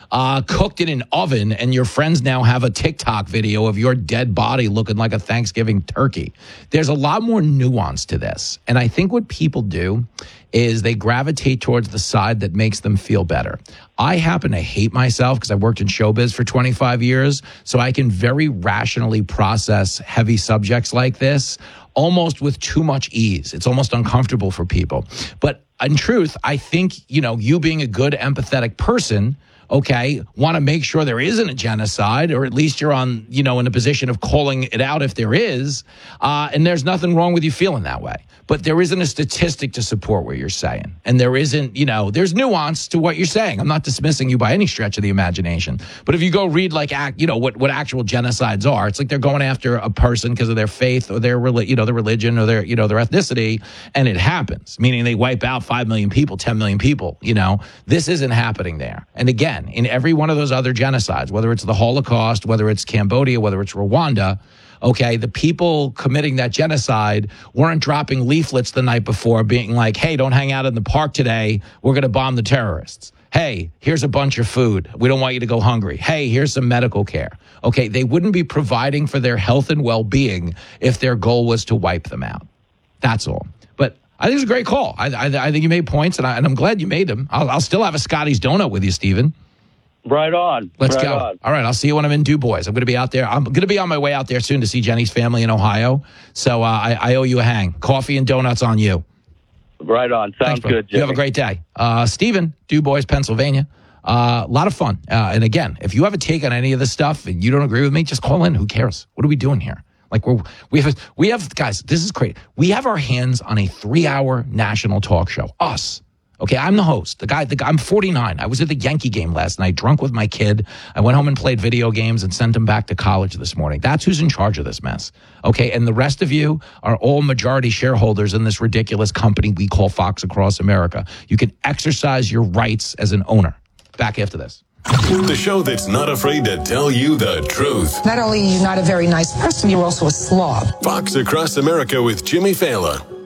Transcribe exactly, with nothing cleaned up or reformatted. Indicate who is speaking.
Speaker 1: uh, cooked in an oven, and your friends now have a TikTok video of your dead body looking like a Thanksgiving turkey. There's a lot more nuance to this. And I think what people do is they gravitate towards the side that makes them feel better. I happen to hate myself because I worked in showbiz for twenty-five years, so I can very rationally process heavy subjects like this almost with too much ease. It's almost uncomfortable for people. But in truth, I think, you know, you being a good, empathetic person, okay, want to make sure there isn't a genocide, or at least you're on, you know, in a position of calling it out if there is. Uh, and there's nothing wrong with you feeling that way. But there isn't a statistic to support what you're saying. And there isn't, you know, there's nuance to what you're saying. I'm not dismissing you by any stretch of the imagination. But if you go read, like, act, you know, what, what actual genocides are, it's like they're going after a person because of their faith or their, you know, their religion or their, you know, their ethnicity. And it happens, meaning they wipe out five million people, ten million people, you know. This isn't happening there. And again, in every one of those other genocides, whether it's the Holocaust, whether it's Cambodia, whether it's Rwanda, okay, the people committing that genocide weren't dropping leaflets the night before being like, hey, don't hang out in the park today. We're going to bomb the terrorists. Hey, here's a bunch of food. We don't want you to go hungry. Hey, here's some medical care. Okay, they wouldn't be providing for their health and well-being if their goal was to wipe them out. That's all. But I think it's a great call. I, I, I think you made points, and, I, and I'm glad you made them. I'll, I'll still have a Scotty's donut with you, Stephen.
Speaker 2: Right on.
Speaker 1: Let's
Speaker 2: right
Speaker 1: go.
Speaker 2: On.
Speaker 1: All right, I'll see you when I'm in Du Bois. I'm going to be out there. I'm going to be on my way out there soon to see Jenny's family in Ohio. So uh, I, I owe you a hang. Coffee and donuts on you.
Speaker 2: Right on. Sounds
Speaker 1: Thanks,
Speaker 2: good, Jimmy.
Speaker 1: You have a great day. Uh, Stephen, Du Bois, Pennsylvania. Uh, a lot of fun. Uh, and again, if you have a take on any of this stuff and you don't agree with me, just call in. Who cares? What are we doing here? Like we're, we have, we have, guys, this is great. We have our hands on a three hour national talk show. Us. Okay, I'm the host. The guy, the guy, I'm forty-nine. I was at the Yankee game last night, drunk with my kid. I went home and played video games and sent him back to college this morning. That's who's in charge of this mess. Okay, and the rest of you are all majority shareholders in this ridiculous company we call Fox Across America. You can exercise your rights as an owner. Back after this.
Speaker 3: The show that's not afraid to tell you the truth.
Speaker 4: Not only are you not a very nice person, you're also a slob.
Speaker 3: Fox Across America with Jimmy Fallon.